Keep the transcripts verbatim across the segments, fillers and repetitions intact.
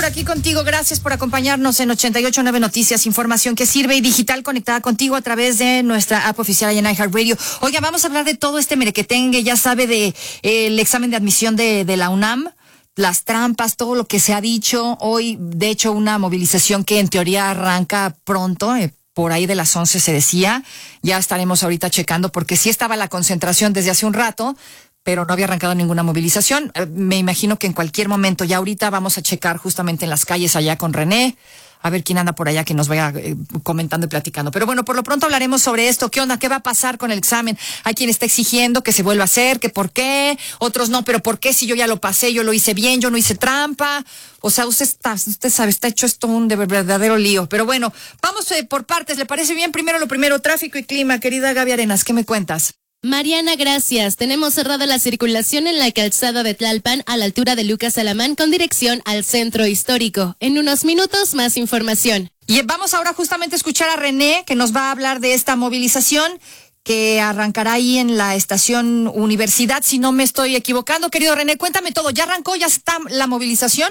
por aquí contigo. Gracias por acompañarnos en ochenta y ocho punto nueve Noticias, información que sirve y digital conectada contigo a través de nuestra app oficial en iHeartRadio. Oiga, vamos a hablar de todo este merequetengue, ya sabe, de eh, el examen de admisión de, de la UNAM, las trampas, todo lo que se ha dicho. Hoy, de hecho, una movilización que en teoría arranca pronto, eh, por ahí de las once se decía. Ya estaremos ahorita checando porque sí estaba la concentración desde hace un rato, pero no había arrancado ninguna movilización. Eh, me imagino que en cualquier momento, ya ahorita vamos a checar justamente en las calles allá con René, a ver quién anda por allá que nos vaya eh, comentando y platicando. Pero bueno, por lo pronto hablaremos sobre esto. ¿Qué onda? ¿Qué va a pasar con el examen? Hay quien está exigiendo que se vuelva a hacer, que por qué, otros no, pero ¿por qué si yo ya lo pasé, yo lo hice bien, yo no hice trampa? O sea, usted está, usted sabe, está hecho esto un de verdadero lío. Pero bueno, vamos eh, por partes, ¿le parece bien? Primero lo primero, tráfico y clima. Querida Gaby Arenas, ¿qué me cuentas? Mariana, gracias. Tenemos cerrada la circulación en la calzada de Tlalpan a la altura de Lucas Alamán con dirección al centro histórico. En unos minutos más información. Y vamos ahora justamente a escuchar a René, que nos va a hablar de esta movilización que arrancará ahí en la estación Universidad, si no me estoy equivocando. Querido René, cuéntame todo. ¿Ya arrancó? ¿Ya está la movilización?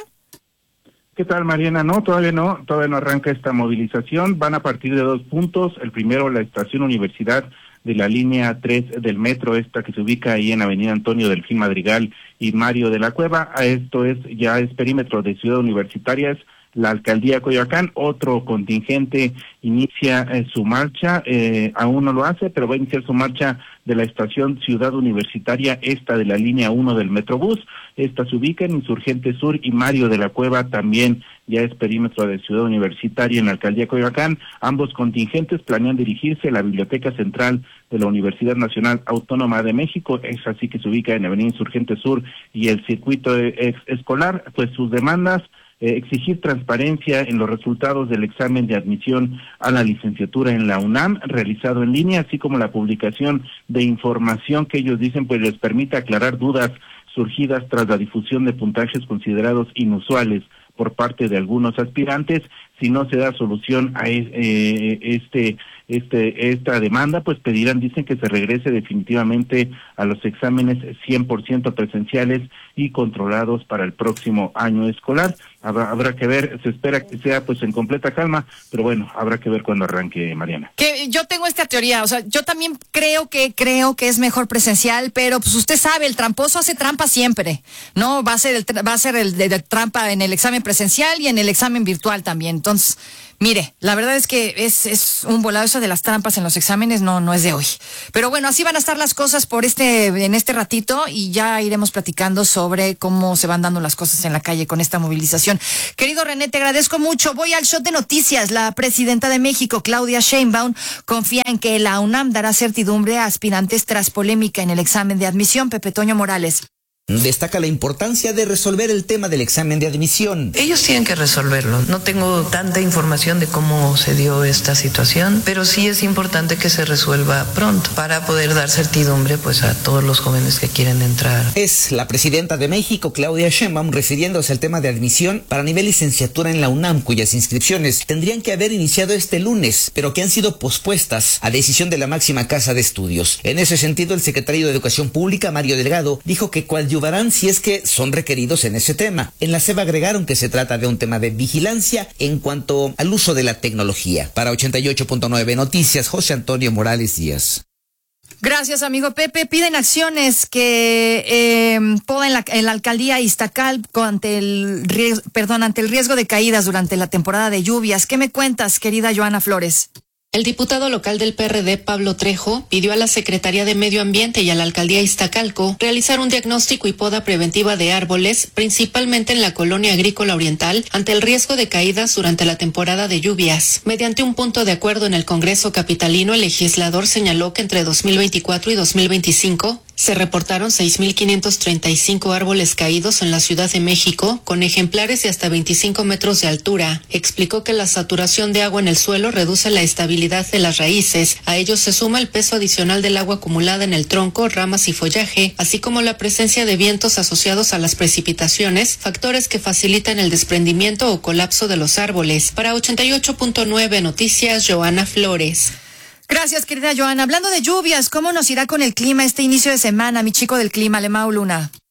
¿Qué tal, Mariana? No, todavía no, todavía no arranca esta movilización. Van a partir de dos puntos. El primero, la estación Universidad de la línea tres del metro, esta que se ubica ahí en Avenida Antonio Delfín Madrigal y Mario de la Cueva. Esto es ya es perímetro de Ciudad Universitaria, es la Alcaldía Coyoacán. Otro contingente inicia eh, su marcha, eh, aún no lo hace, pero va a iniciar su marcha de la estación Ciudad Universitaria, esta de la línea uno del Metrobús. Esta se ubica en Insurgente Sur y Mario de la Cueva también ya es perímetro de Ciudad Universitaria en la Alcaldía Coyoacán. Ambos contingentes planean dirigirse a la Biblioteca Central de la Universidad Nacional Autónoma de México, es así que se ubica en Avenida Insurgente Sur y el circuito ex escolar. Pues sus demandas: Eh, exigir transparencia en los resultados del examen de admisión a la licenciatura en la UNAM realizado en línea, así como la publicación de información que ellos dicen pues les permita aclarar dudas surgidas tras la difusión de puntajes considerados inusuales por parte de algunos aspirantes. Si no se da solución a eh, este este esta demanda, pues pedirán, dicen, que se regrese definitivamente a los exámenes cien por ciento presenciales y controlados para el próximo año escolar. Habrá, habrá que ver, se espera que sea pues en completa calma, pero bueno, habrá que ver cuando arranque, Mariana. Que yo tengo esta teoría, o sea, yo también creo que creo que es mejor presencial, pero pues usted sabe, el tramposo hace trampa siempre, ¿no? Va a ser el va a ser el de, de trampa en el examen presencial y en el examen virtual también. Entonces, mire, la verdad es que es, es un volado eso de las trampas en los exámenes, no, no es de hoy. Pero bueno, así van a estar las cosas por este, en este ratito, y ya iremos platicando sobre cómo se van dando las cosas en la calle con esta movilización. Querido René, te agradezco mucho. Voy al shot de noticias. La presidenta de México, Claudia Sheinbaum, confía en que la UNAM dará certidumbre a aspirantes tras polémica en el examen de admisión. Pepe Toño Morales. Destaca la importancia de resolver el tema del examen de admisión. Ellos tienen que resolverlo. No tengo tanta información de cómo se dio esta situación, pero sí es importante que se resuelva pronto para poder dar certidumbre pues a todos los jóvenes que quieren entrar. Es la presidenta de México, Claudia Sheinbaum, refiriéndose al tema de admisión para nivel licenciatura en la UNAM, cuyas inscripciones tendrían que haber iniciado este lunes, pero que han sido pospuestas a decisión de la máxima casa de estudios. En ese sentido, el secretario de Educación Pública, Mario Delgado, dijo que cual ayudarán si es que son requeridos en ese tema. En la C E B agregaron que se trata de un tema de vigilancia en cuanto al uso de la tecnología. Para ochenta y ocho punto nueve Noticias, José Antonio Morales Díaz. Gracias, amigo Pepe. Piden acciones que eh, ponen la, en la alcaldía Iztacalco ante el riesgo, perdón, ante el riesgo de caídas durante la temporada de lluvias. ¿Qué me cuentas, querida Joana Flores? El diputado local del P R D, Pablo Trejo, pidió a la Secretaría de Medio Ambiente y a la Alcaldía Iztacalco realizar un diagnóstico y poda preventiva de árboles, principalmente en la colonia agrícola oriental, ante el riesgo de caídas durante la temporada de lluvias. Mediante un punto de acuerdo en el Congreso capitalino, el legislador señaló que entre dos mil veinticuatro y dos mil veinticinco se reportaron seis mil quinientos treinta y cinco árboles caídos en la Ciudad de México, con ejemplares de hasta veinticinco metros de altura. Explicó que la saturación de agua en el suelo reduce la estabilidad de las raíces. A ello se suma el peso adicional del agua acumulada en el tronco, ramas y follaje, así como la presencia de vientos asociados a las precipitaciones, factores que facilitan el desprendimiento o colapso de los árboles. Para ochenta y ocho punto nueve Noticias, Joana Flores. Gracias, querida Joana. Hablando de lluvias, ¿cómo nos irá con el clima este inicio de semana, mi chico del clima, Lemao Luna?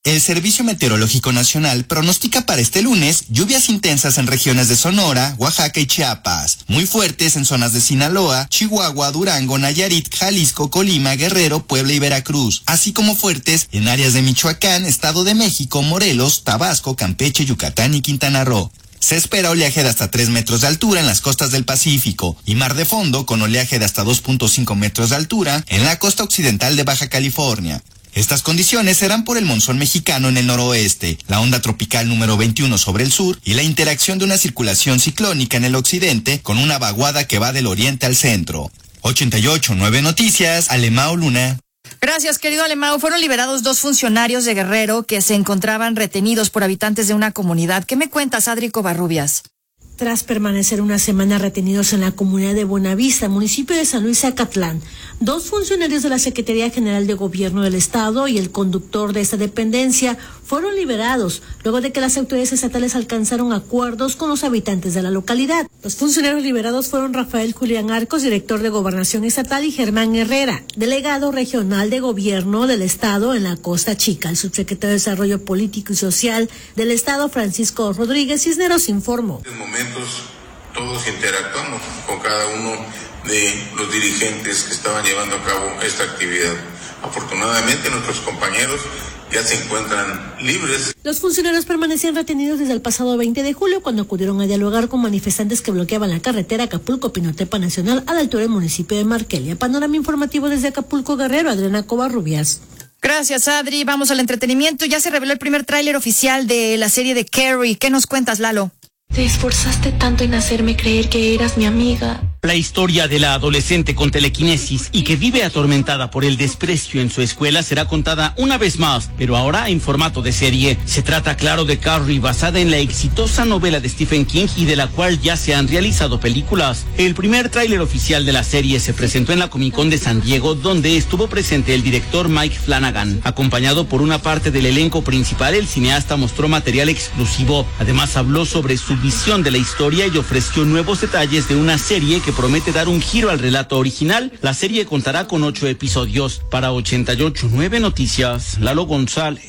El Servicio Meteorológico Nacional pronostica para este lunes lluvias intensas en regiones de Sonora, Oaxaca y Chiapas, muy fuertes en zonas de Sinaloa, Chihuahua, Durango, Nayarit, Jalisco, Colima, Guerrero, Puebla y Veracruz, así como fuertes en áreas de Michoacán, Estado de México, Morelos, Tabasco, Campeche, Yucatán y Quintana Roo. Se espera oleaje de hasta tres metros de altura en las costas del Pacífico y mar de fondo con oleaje de hasta dos punto cinco metros de altura en la costa occidental de Baja California. Estas condiciones serán por el monzón mexicano en el noroeste, la onda tropical número veintiuno sobre el sur y la interacción de una circulación ciclónica en el occidente con una vaguada que va del oriente al centro. ochenta y ocho punto nueve Noticias, Alemão Luna. Gracias, querido Alemão. Fueron liberados dos funcionarios de Guerrero que se encontraban retenidos por habitantes de una comunidad. ¿Qué me cuentas, Adri Covarrubias? Tras permanecer una semana retenidos en la comunidad de Buenavista, municipio de San Luis Acatlán, dos funcionarios de la Secretaría General de Gobierno del Estado y el conductor de esta dependencia fueron liberados luego de que las autoridades estatales alcanzaron acuerdos con los habitantes de la localidad. Los funcionarios liberados fueron Rafael Julián Arcos, director de Gobernación Estatal, y Germán Herrera, delegado regional de Gobierno del Estado en la Costa Chica. El subsecretario de Desarrollo Político y Social del Estado, Francisco Rodríguez Cisneros, informó. En momentos todos interactuamos con cada uno de los dirigentes que estaban llevando a cabo esta actividad. Afortunadamente nuestros compañeros ya se encuentran libres. Los funcionarios permanecían retenidos desde el pasado veinte de julio cuando acudieron a dialogar con manifestantes que bloqueaban la carretera Acapulco-Pinotepa Nacional a la altura del municipio de Marquelia. Panorama informativo desde Acapulco, Guerrero, Adriana Covarrubias. Gracias, Adri. Vamos al entretenimiento. Ya se reveló el primer tráiler oficial de la serie de Carrie. ¿Qué nos cuentas, Lalo? Te esforzaste tanto en hacerme creer que eras mi amiga. La historia de la adolescente con telequinesis y que vive atormentada por el desprecio en su escuela será contada una vez más, pero ahora en formato de serie. Se trata, claro, de Carrie, basada en la exitosa novela de Stephen King y de la cual ya se han realizado películas. El primer tráiler oficial de la serie se presentó en la Comic Con de San Diego, donde estuvo presente el director Mike Flanagan. Acompañado por una parte del elenco principal, el cineasta mostró material exclusivo. Además, habló sobre su visión de la historia y ofreció nuevos detalles de una serie que promete dar un giro al relato original. La serie contará con ocho episodios. Para ochenta y ocho punto nueve Noticias, Lalo González.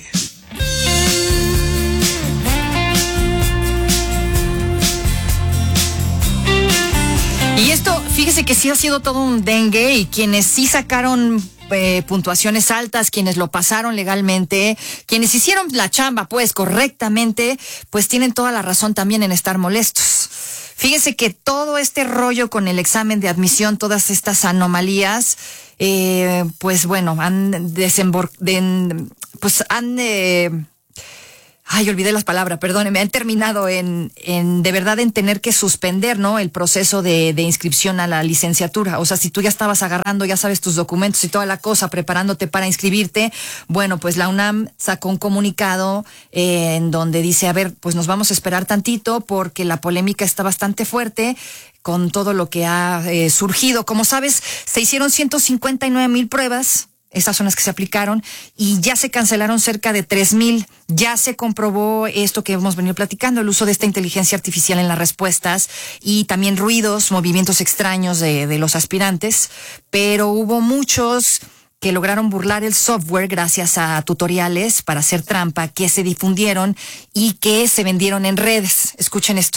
Y esto, fíjese que sí ha sido todo un dengue, y quienes sí sacaron eh, puntuaciones altas, quienes lo pasaron legalmente, quienes hicieron la chamba pues correctamente, pues tienen toda la razón también en estar molestos. Fíjese que todo este rollo con el examen de admisión, todas estas anomalías, eh, pues bueno, han desembordado, pues han... Eh, Ay, olvidé las palabras, perdónenme, han terminado en, en de verdad en tener que suspender, ¿no? El proceso de, de inscripción a la licenciatura. O sea, si tú ya estabas agarrando, ya sabes, tus documentos y toda la cosa, preparándote para inscribirte, bueno, pues la UNAM sacó un comunicado eh, en donde dice, a ver, pues nos vamos a esperar tantito porque la polémica está bastante fuerte con todo lo que ha eh, surgido. Como sabes, se hicieron ciento cincuenta y nueve mil pruebas. Estas son las que se aplicaron y ya se cancelaron cerca de tres mil. Ya se comprobó esto que hemos venido platicando, el uso de esta inteligencia artificial en las respuestas y también ruidos, movimientos extraños de, de los aspirantes. Pero hubo muchos que lograron burlar el software gracias a tutoriales para hacer trampa que se difundieron y que se vendieron en redes. Escuchen esto.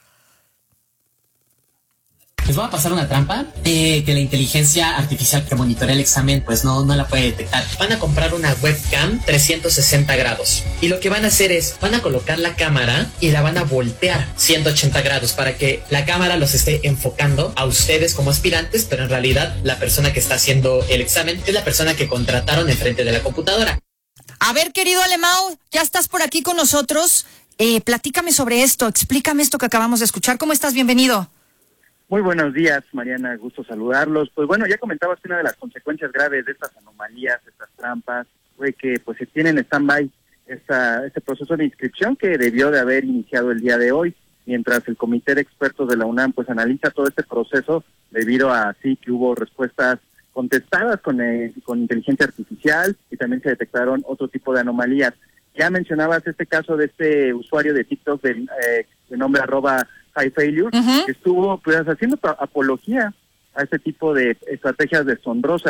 Les voy a pasar una trampa eh, que la inteligencia artificial que monitorea el examen pues no, no la puede detectar. Van a comprar una webcam trescientos sesenta grados y lo que van a hacer es, van a colocar la cámara y la van a voltear ciento ochenta grados para que la cámara los esté enfocando a ustedes como aspirantes, pero en realidad la persona que está haciendo el examen es la persona que contrataron enfrente de la computadora. A ver, querido Alemão, ya estás por aquí con nosotros. Eh, platícame sobre esto, explícame esto que acabamos de escuchar. ¿Cómo estás? Bienvenido. Muy buenos días, Mariana, gusto saludarlos. Pues bueno, ya comentabas que una de las consecuencias graves de estas anomalías, estas trampas, fue que pues se tiene en stand-by esta, este proceso de inscripción que debió de haber iniciado el día de hoy, mientras el comité de expertos de la UNAM pues analiza todo este proceso debido a sí que hubo respuestas contestadas con, eh, con inteligencia artificial y también se detectaron otro tipo de anomalías. Ya mencionabas este caso de este usuario de TikTok de, eh, de nombre arroba High Failure, uh-huh. que estuvo pues haciendo apología a este tipo de estrategias deshonrosas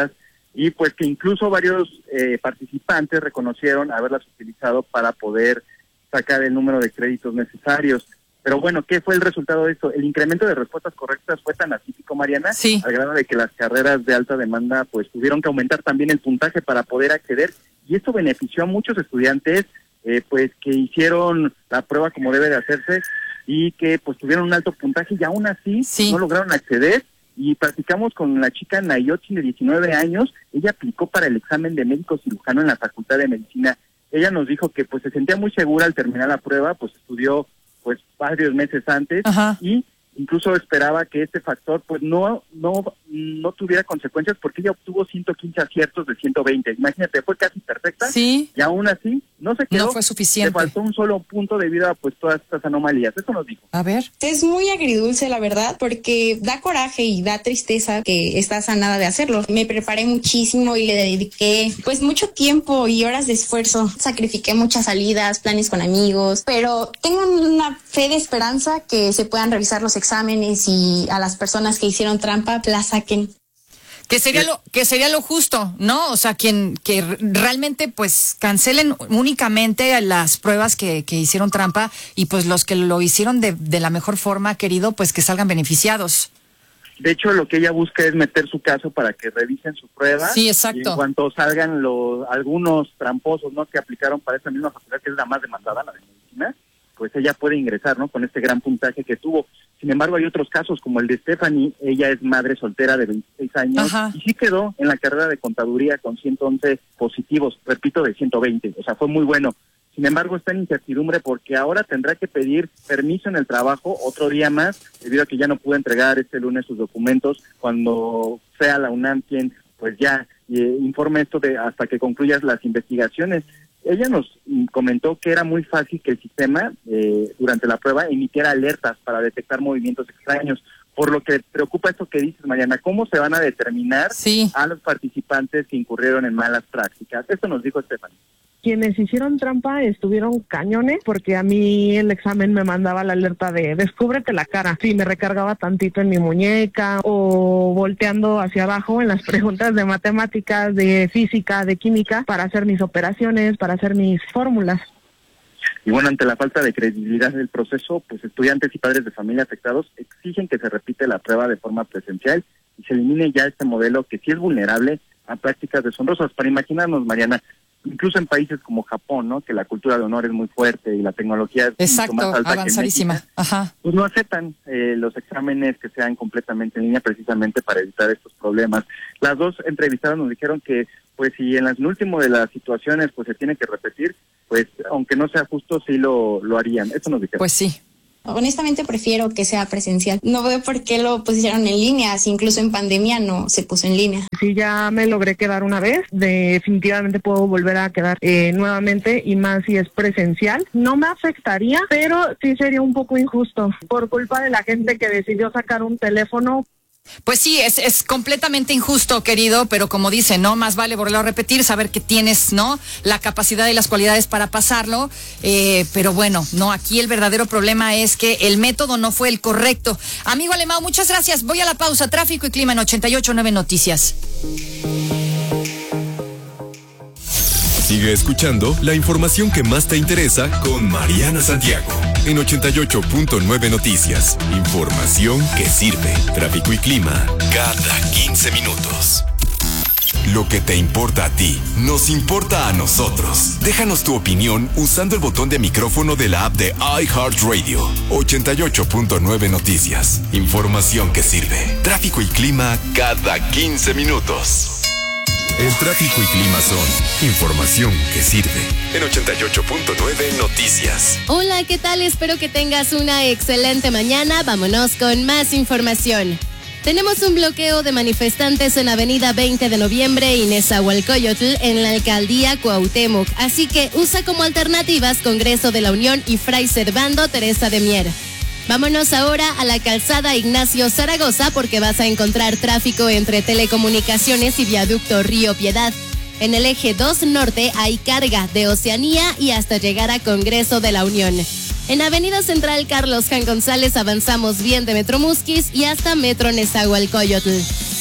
y pues que incluso varios eh, participantes reconocieron haberlas utilizado para poder sacar el número de créditos necesarios. Pero bueno, ¿qué fue el resultado de esto? El incremento de respuestas correctas fue tan atípico, Mariana, sí. al grado de que las carreras de alta demanda pues tuvieron que aumentar también el puntaje para poder acceder, y esto benefició a muchos estudiantes eh, pues que hicieron la prueba como debe de hacerse y que pues tuvieron un alto puntaje y aún así sí. no lograron acceder. Y platicamos con la chica Nayochi de diecinueve años, ella aplicó para el examen de médico cirujano en la Facultad de Medicina. Ella nos dijo que pues se sentía muy segura al terminar la prueba, pues estudió pues varios meses antes. Ajá. Y incluso esperaba que este factor pues no no no tuviera consecuencias porque ella obtuvo ciento quince aciertos de ciento veinte. Imagínate, fue casi perfecta. Sí. Y aún así no se quedó. No fue suficiente. Le faltó un solo punto debido a pues todas estas anomalías. Eso nos dijo. A ver. Es muy agridulce, la verdad, porque da coraje y da tristeza que estás a nada de hacerlo. Me preparé muchísimo y le dediqué pues mucho tiempo y horas de esfuerzo. Sacrifiqué muchas salidas, planes con amigos, pero tengo una fe de esperanza que se puedan revisar los exámenes y a las personas que hicieron trampa la saquen. Que sería lo que sería lo justo, ¿no? O sea, quien que realmente pues cancelen únicamente las pruebas que, que hicieron trampa y pues los que lo hicieron de, de la mejor forma, querido, pues que salgan beneficiados. De hecho, lo que ella busca es meter su caso para que revisen su prueba. Sí, exacto. Y en cuanto salgan los algunos tramposos, ¿no?, que aplicaron para esa misma facultad, que es la más demandada, la de medicina, pues ella puede ingresar, ¿no?, con este gran puntaje que tuvo. Sin embargo, hay otros casos como el de Stephanie. Ella es madre soltera de veintiséis años. Ajá. Y sí quedó en la carrera de contaduría con ciento once positivos, repito, de ciento veinte, o sea, fue muy bueno. Sin embargo, está en incertidumbre porque ahora tendrá que pedir permiso en el trabajo otro día más, debido a que ya no pudo entregar este lunes sus documentos cuando sea la UNAM quien pues ya eh, informe esto de hasta que concluyas las investigaciones. Ella nos comentó que era muy fácil que el sistema, eh, durante la prueba, emitiera alertas para detectar movimientos extraños, por lo que preocupa esto que dices, Mariana, ¿cómo se van a determinar sí. a los participantes que incurrieron en malas prácticas? Esto nos dijo Stephanie. Quienes hicieron trampa estuvieron cañones, porque a mí el examen me mandaba la alerta de descúbrete la cara. Sí, me recargaba tantito en mi muñeca o volteando hacia abajo en las preguntas de matemáticas, de física, de química, para hacer mis operaciones, para hacer mis fórmulas. Y bueno, ante la falta de credibilidad del proceso, pues estudiantes y padres de familia afectados exigen que se repite la prueba de forma presencial y se elimine ya este modelo que sí es vulnerable a prácticas deshonrosas. Para imaginarnos, Mariana, incluso en países como Japón, ¿no?, que la cultura de honor es muy fuerte y la tecnología es Exacto, mucho más alta avanzadísima. que en México, Ajá. pues no aceptan eh, los exámenes que sean completamente en línea, precisamente para evitar estos problemas. Las dos entrevistadas nos dijeron que pues si en el último de las situaciones pues se tiene que repetir, pues aunque no sea justo, sí lo, lo harían. Eso nos dijeron. Pues sí. Honestamente prefiero que sea presencial. No veo por qué lo pusieron en línea, si incluso en pandemia no se puso en línea. Si ya me logré quedar una vez, definitivamente puedo volver a quedar eh, nuevamente, y más si es presencial. No me afectaría, pero sí sería un poco injusto por culpa de la gente que decidió sacar un teléfono. Pues sí, es, es completamente injusto, querido, pero como dice, ¿no? Más vale volverlo a repetir, saber que tienes, ¿no?, la capacidad y las cualidades para pasarlo, eh, pero bueno, no, aquí el verdadero problema es que el método no fue el correcto. Amigo Alemão, muchas gracias. Voy a la pausa. Tráfico y clima en ochenta y ocho punto nueve Noticias. Sigue escuchando la información que más te interesa con Mariana Santiago en ochenta y ocho punto nueve Noticias. Información que sirve. Tráfico y clima cada quince minutos. Lo que te importa a ti, nos importa a nosotros. Déjanos tu opinión usando el botón de micrófono de la app de iHeartRadio. ochenta y ocho punto nueve Noticias. Información que sirve. Tráfico y clima cada quince minutos. El tráfico y clima son información que sirve en ochenta y ocho punto nueve Noticias. Hola, ¿qué tal? Espero que tengas una excelente mañana. Vámonos con más información. Tenemos un bloqueo de manifestantes en Avenida veinte de Noviembre y Nezahualcóyotl en la Alcaldía Cuauhtémoc. Así que usa como alternativas Congreso de la Unión y Fray Servando Teresa de Mier. Vámonos ahora a la calzada Ignacio Zaragoza porque vas a encontrar tráfico entre Telecomunicaciones y Viaducto Río Piedad. En el eje dos Norte hay carga de Oceanía y hasta llegar a Congreso de la Unión. En Avenida Central Carlos Jan González avanzamos bien de Metro Musquis y hasta Metro Nezahualcóyotl.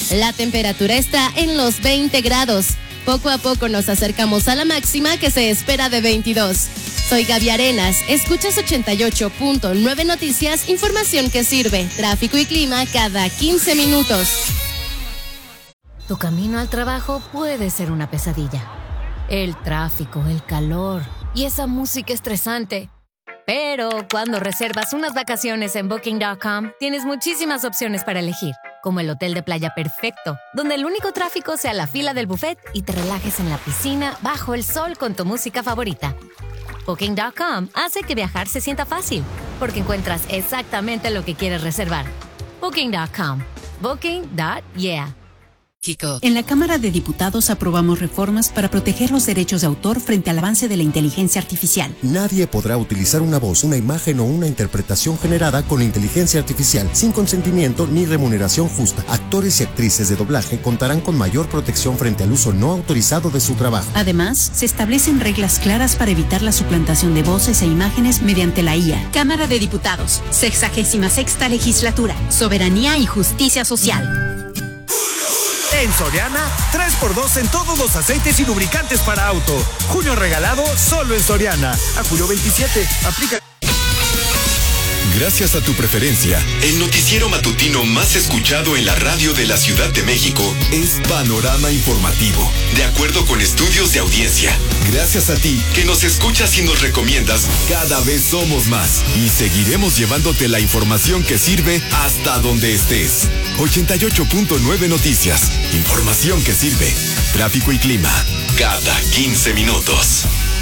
La temperatura está en los veinte grados. Poco a poco nos acercamos a la máxima que se espera de veintidós. Soy Gaby Arenas, escuchas ochenta y ocho punto nueve Noticias, información que sirve, tráfico y clima cada quince minutos. Tu camino al trabajo puede ser una pesadilla. El tráfico, el calor y esa música estresante. Pero cuando reservas unas vacaciones en Booking punto com, tienes muchísimas opciones para elegir, como el hotel de playa perfecto, donde el único tráfico sea la fila del buffet y te relajes en la piscina bajo el sol con tu música favorita. Booking punto com hace que viajar se sienta fácil, porque encuentras exactamente lo que quieres reservar. Booking punto com. Booking punto yeah. En la Cámara de Diputados aprobamos reformas para proteger los derechos de autor frente al avance de la inteligencia artificial. Nadie podrá utilizar una voz, una imagen o una interpretación generada con inteligencia artificial sin consentimiento ni remuneración justa. Actores y actrices de doblaje contarán con mayor protección frente al uso no autorizado de su trabajo. Además, se establecen reglas claras para evitar la suplantación de voces e imágenes mediante la I A. Cámara de Diputados, sexagésima sexta legislatura, soberanía y justicia social. En Soriana, tres por dos en todos los aceites y lubricantes para auto. Junio regalado solo en Soriana. A julio veintisiete. Aplica. Gracias a tu preferencia, el noticiero matutino más escuchado en la radio de la Ciudad de México es Panorama Informativo, de acuerdo con estudios de audiencia. Gracias a ti, que nos escuchas y nos recomiendas, cada vez somos más y seguiremos llevándote la información que sirve hasta donde estés. ochenta y ocho punto nueve Noticias, información que sirve. Tráfico y clima, cada quince minutos.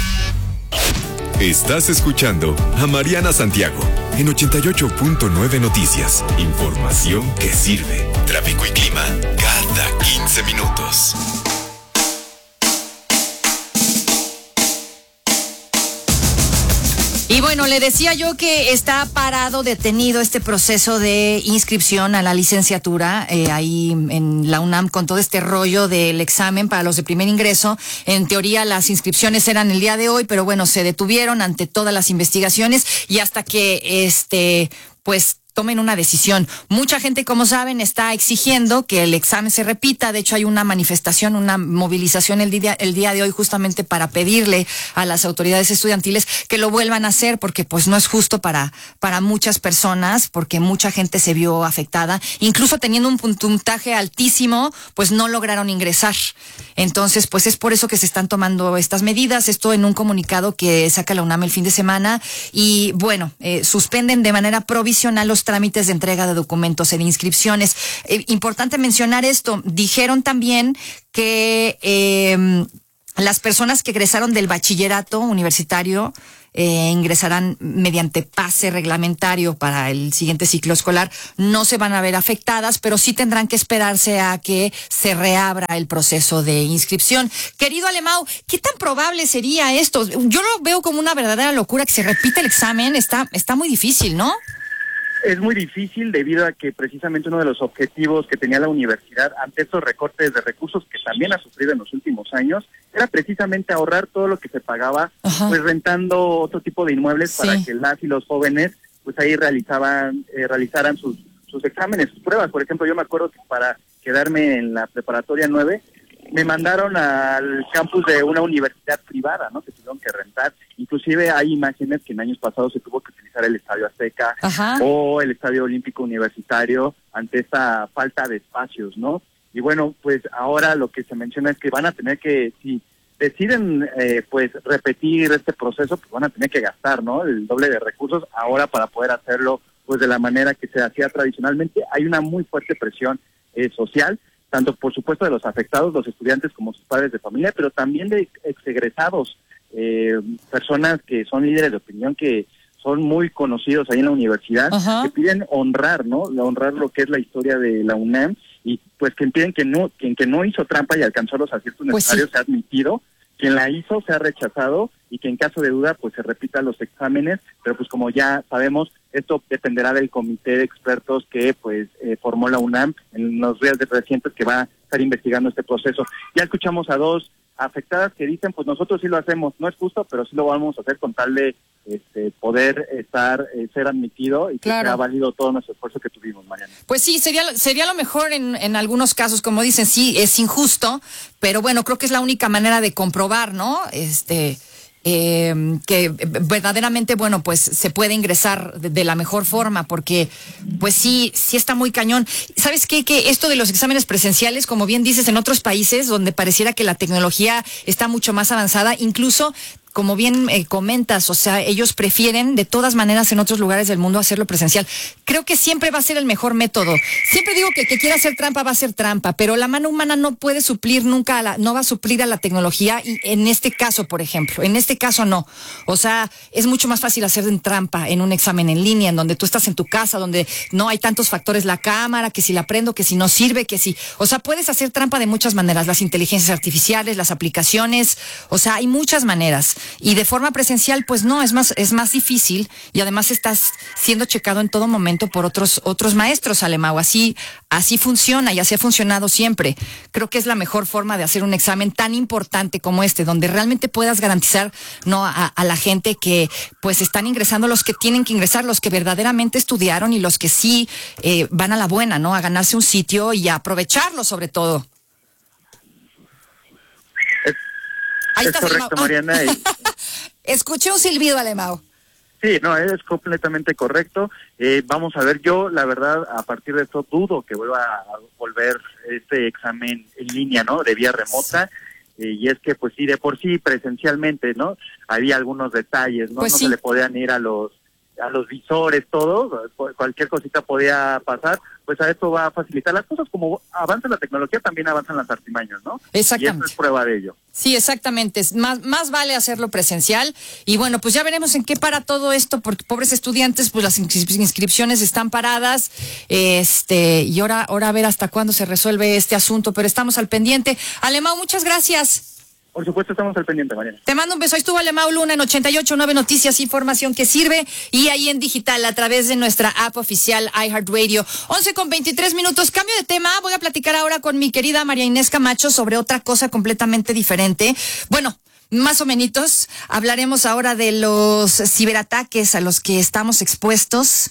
Estás escuchando a Mariana Santiago en ochenta y ocho punto nueve Noticias. Información que sirve. Tráfico y clima cada quince minutos. Y bueno, le decía yo que está parado, detenido este proceso de inscripción a la licenciatura eh, ahí en la UNAM con todo este rollo del examen para los de primer ingreso. En teoría las inscripciones eran el día de hoy, pero bueno, se detuvieron ante todas las investigaciones y hasta que este, pues, tomen una decisión. Mucha gente, como saben, está exigiendo que el examen se repita. De hecho, hay una manifestación, una movilización el día, el día de hoy justamente para pedirle a las autoridades estudiantiles que lo vuelvan a hacer porque pues no es justo para, para muchas personas, porque mucha gente se vio afectada. Incluso teniendo un puntaje altísimo, pues no lograron ingresar. Entonces, pues es por eso que se están tomando estas medidas. Esto en un comunicado que saca la UNAM el fin de semana. Y bueno, eh, suspenden de manera provisional los trámites de entrega de documentos e de inscripciones. Eh, importante mencionar esto. Dijeron también que eh, las personas que egresaron del bachillerato universitario eh, ingresarán mediante pase reglamentario para el siguiente ciclo escolar. No se van a ver afectadas, pero sí tendrán que esperarse a que se reabra el proceso de inscripción. Querido Alemão, ¿qué tan probable sería esto? Yo lo veo como una verdadera locura que se repita el examen. Está, está muy difícil, ¿no? Es muy difícil debido a que precisamente uno de los objetivos que tenía la universidad ante estos recortes de recursos que también ha sufrido en los últimos años era precisamente ahorrar todo lo que se pagaba, Ajá. pues rentando otro tipo de inmuebles sí. para que las y los jóvenes pues ahí realizaban eh, realizaran sus, sus exámenes, sus pruebas. Por ejemplo, yo me acuerdo que para quedarme en la preparatoria nueve me mandaron al campus de una universidad privada, ¿no? Que tuvieron que rentar. Inclusive hay imágenes que en años pasados se tuvo que utilizar el Estadio Azteca Ajá. o el Estadio Olímpico Universitario ante esta falta de espacios, ¿no? Y bueno, pues ahora lo que se menciona es que van a tener que, si deciden eh, pues repetir este proceso, pues van a tener que gastar, ¿no? El doble de recursos ahora para poder hacerlo pues de la manera que se hacía tradicionalmente. Hay una muy fuerte presión eh, social, tanto por supuesto de los afectados, los estudiantes como sus padres de familia, pero también de exegresados, eh, personas que son líderes de opinión, que son muy conocidos ahí en la universidad, Ajá. que piden honrar, ¿no? Honrar lo que es la historia de la UNAM y pues que piden que no, quien que no hizo trampa y alcanzó los aciertos pues necesarios sí. se ha admitido, quien la hizo se ha rechazado y que en caso de duda pues se repitan los exámenes, pero pues como ya sabemos, esto dependerá del comité de expertos que pues eh, formó la UNAM en los días recientes que va a estar investigando este proceso. Ya escuchamos a dos afectadas que dicen, pues nosotros sí lo hacemos, no es justo, pero sí lo vamos a hacer con tal de este, poder estar, eh, ser admitido y que claro. sea válido todo nuestro esfuerzo que tuvimos, Mariana. Pues sí, sería, sería lo mejor en, en algunos casos, como dicen, sí, es injusto, pero bueno, creo que es la única manera de comprobar, ¿no? Este... Eh, que verdaderamente, bueno, pues se puede ingresar de, de la mejor forma, porque pues sí, sí está muy cañón. ¿Sabes qué? Que esto de los exámenes presenciales, como bien dices, en otros países donde pareciera que la tecnología está mucho más avanzada, incluso como bien eh, comentas, o sea, ellos prefieren de todas maneras en otros lugares del mundo hacerlo presencial. Creo que siempre va a ser el mejor método. Siempre digo que el que quiera hacer trampa va a hacer trampa, pero la mano humana no puede suplir nunca, a la, no va a suplir a la tecnología, y en este caso, por ejemplo, en este caso no. O sea, es mucho más fácil hacer trampa en un examen en línea, en donde tú estás en tu casa, donde no hay tantos factores, la cámara, que si la prendo, que si no sirve, que si... O sea, puedes hacer trampa de muchas maneras, las inteligencias artificiales, las aplicaciones, o sea, hay muchas maneras. Y de forma presencial, pues no, es más, es más difícil, y además estás siendo checado en todo momento por otros, otros maestros, Alemão. Así, así funciona y así ha funcionado siempre. Creo que es la mejor forma de hacer un examen tan importante como este, donde realmente puedas garantizar, no, a, a la gente que pues están ingresando, los que tienen que ingresar, los que verdaderamente estudiaron y los que sí eh, van a la buena, ¿no? A ganarse un sitio y a aprovecharlo sobre todo. Ahí es está, correcto, Alemão. Mariana. Y... Escuché un silbido, Alemão. Sí, no, es completamente correcto. Eh, vamos a ver, yo la verdad, a partir de esto dudo que vuelva a volver este examen en línea, ¿no? De vía remota. Eh, y es que, pues sí, de por sí, presencialmente, ¿no? Había algunos detalles, ¿no? Pues no sí. se le podían ir a los a los visores, todo, cualquier cosita podía pasar, pues a esto va a facilitar las cosas. Como avanza la tecnología, también avanzan las artimañas, ¿no? Exactamente. Y esto es prueba de ello. Sí, exactamente. Más, más vale hacerlo presencial. Y bueno, pues ya veremos en qué para todo esto, porque pobres estudiantes, pues las inscripciones están paradas. Este, y ahora, ahora a ver hasta cuándo se resuelve este asunto, pero estamos al pendiente. Alemão, muchas gracias. Por supuesto, estamos al pendiente, Mariana. Te mando un beso. Ahí estuvo Alemão Luna en ochenta y ocho punto nueve Noticias, información que sirve, y ahí en digital a través de nuestra app oficial iHeartRadio. once con veintitrés minutos. Cambio de tema. Voy a platicar ahora con mi querida María Inés Camacho sobre otra cosa completamente diferente. Bueno, más o menos. Hablaremos ahora de los ciberataques a los que estamos expuestos.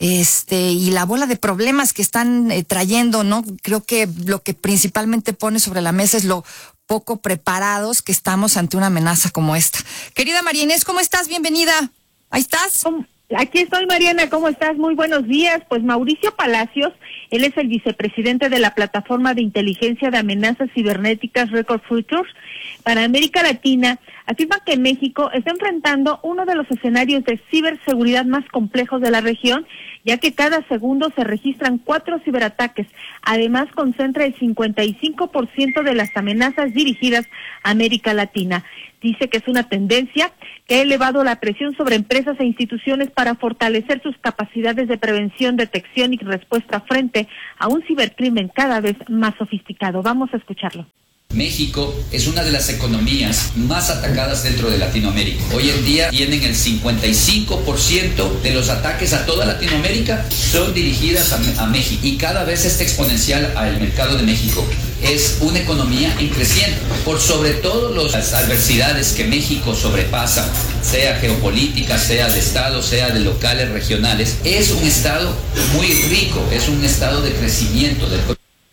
Este, y la bola de problemas que están eh, trayendo, ¿no? Creo que lo que principalmente pone sobre la mesa es lo poco preparados que estamos ante una amenaza como esta. Querida María Inés, ¿cómo estás? Bienvenida. Ahí estás. Aquí estoy, Mariana, ¿cómo estás? Muy buenos días. Pues Mauricio Palacios, él es el vicepresidente de la plataforma de inteligencia de amenazas cibernéticas Record Futures para América Latina, afirma que México está enfrentando uno de los escenarios de ciberseguridad más complejos de la región, ya que cada segundo se registran cuatro ciberataques. Además, concentra el cincuenta y cinco por ciento de las amenazas dirigidas a América Latina. Dice que es una tendencia que ha elevado la presión sobre empresas e instituciones para fortalecer sus capacidades de prevención, detección y respuesta frente a un cibercrimen cada vez más sofisticado. Vamos a escucharlo. México es una de las economías más atacadas dentro de Latinoamérica. Hoy en día tienen el cincuenta y cinco por ciento de los ataques a toda Latinoamérica son dirigidas a, a México, y cada vez está exponencial al mercado de México. Es una economía en creciente, por sobre todo las adversidades que México sobrepasa, sea geopolítica, sea de estado, sea de locales, regionales. Es un estado muy rico, es un estado de crecimiento del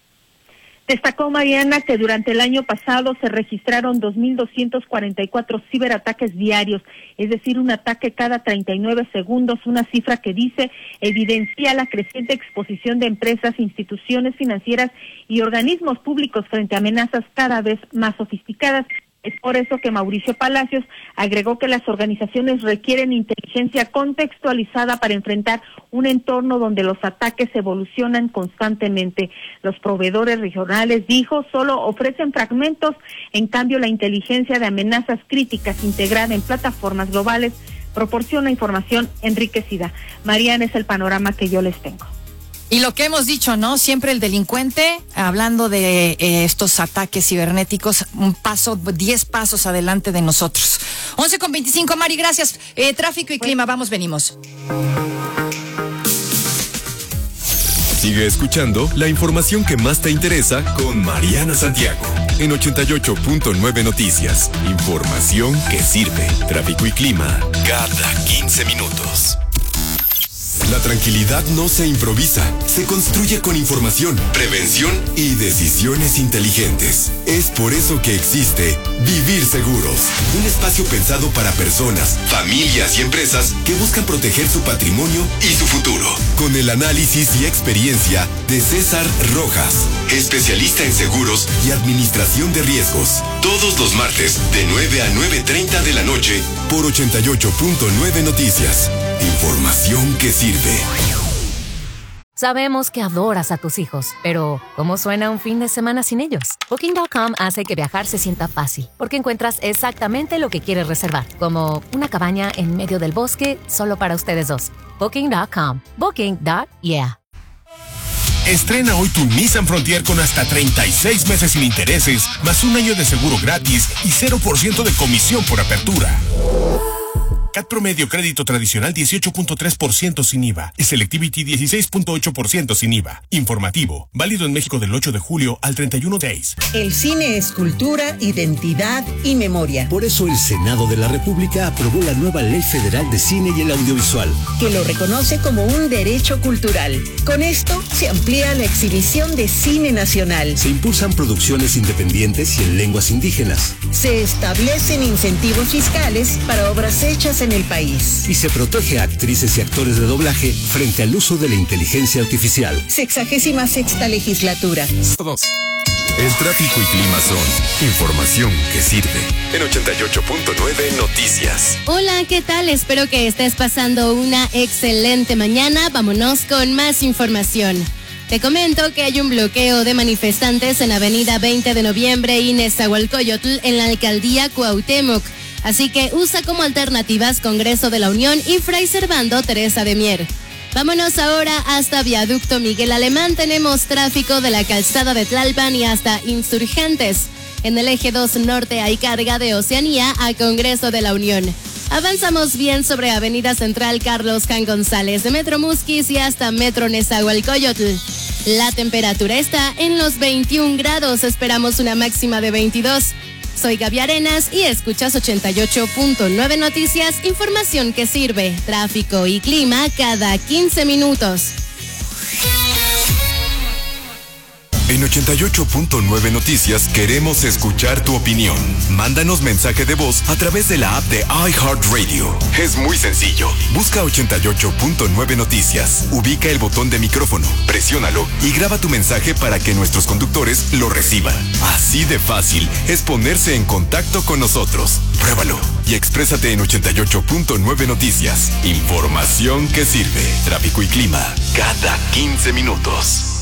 Destacó Mariana que durante el año pasado se registraron dos mil doscientos cuarenta y cuatro ciberataques diarios, es decir, un ataque cada treinta y nueve segundos, una cifra que dice evidencia la creciente exposición de empresas, instituciones financieras y organismos públicos frente a amenazas cada vez más sofisticadas. Es por eso que Mauricio Palacios agregó que las organizaciones requieren inteligencia contextualizada para enfrentar un entorno donde los ataques evolucionan constantemente. Los proveedores regionales, dijo, solo ofrecen fragmentos, en cambio la inteligencia de amenazas críticas integrada en plataformas globales proporciona información enriquecida. Mariana, es el panorama que yo les tengo. Y lo que hemos dicho, ¿no? Siempre el delincuente, hablando de eh, estos ataques cibernéticos, un paso, diez pasos adelante de nosotros. once con veinticinco, Mari, gracias. Eh, tráfico y clima, vamos, venimos. Sigue escuchando la información que más te interesa con Mariana Santiago. en ochenta y ocho punto nueve Noticias. Información que sirve. Tráfico y clima cada quince minutos. La tranquilidad no se improvisa, se construye con información, prevención y decisiones inteligentes. Es por eso que existe Vivir Seguros, un espacio pensado para personas, familias y empresas que buscan proteger su patrimonio y su futuro. Con el análisis y experiencia de César Rojas, especialista en seguros y administración de riesgos. Todos los martes de nueve a nueve treinta de la noche por ochenta y ocho punto nueve Noticias. Información que sirve. Sabemos que adoras a tus hijos, pero ¿cómo suena un fin de semana sin ellos? Booking punto com hace que viajar se sienta fácil, porque encuentras exactamente lo que quieres reservar, como una cabaña en medio del bosque solo para ustedes dos. Booking punto com. Booking. Yeah. Estrena hoy tu Nissan Frontier con hasta treinta y seis meses sin intereses, más un año de seguro gratis y cero por ciento de comisión por apertura. C A T promedio crédito tradicional dieciocho punto tres por ciento sin I V A y Selectivity dieciséis punto ocho por ciento sin I V A. Informativo, válido en México del ocho de julio al treinta y uno de seis. El cine es cultura, identidad y memoria. Por eso el Senado de la República aprobó la nueva Ley Federal de Cine y el Audiovisual, que lo reconoce como un derecho cultural. Con esto se amplía la exhibición de cine nacional. Se impulsan producciones independientes y en lenguas indígenas. Se establecen incentivos fiscales para obras hechas en el país. Y se protege a actrices y actores de doblaje frente al uso de la inteligencia artificial. Sexagésima sexta legislatura. El tráfico y clima son información que sirve. En ochenta y ocho punto nueve Noticias. Hola, ¿qué tal? Espero que estés pasando una excelente mañana. Vámonos con más información. Te comento que hay un bloqueo de manifestantes en Avenida veinte de Noviembre y Nezahualcóyotl en la alcaldía Cuauhtémoc. Así que usa como alternativas Congreso de la Unión y Fray Servando Teresa de Mier. Vámonos ahora hasta Viaducto Miguel Alemán. Tenemos tráfico de la calzada de Tlalpan y hasta Insurgentes. En el eje dos norte hay carga de Oceanía a Congreso de la Unión. Avanzamos bien sobre Avenida Central Carlos Jan González, de Metro Musquis y hasta Metro Nezahualcóyotl. La temperatura está en los veintiún grados, esperamos una máxima de veintidós. Soy Gaby Arenas y escuchas ochenta y ocho punto nueve Noticias, información que sirve, tráfico y clima cada quince minutos. En ochenta y ocho punto nueve Noticias queremos escuchar tu opinión. Mándanos mensaje de voz a través de la app de iHeartRadio. Es muy sencillo. Busca ochenta y ocho punto nueve Noticias. Ubica el botón de micrófono, presiónalo y graba tu mensaje para que nuestros conductores lo reciban. Así de fácil es ponerse en contacto con nosotros. Pruébalo y exprésate en ochenta y ocho punto nueve Noticias. Información que sirve. Tráfico y clima cada quince minutos.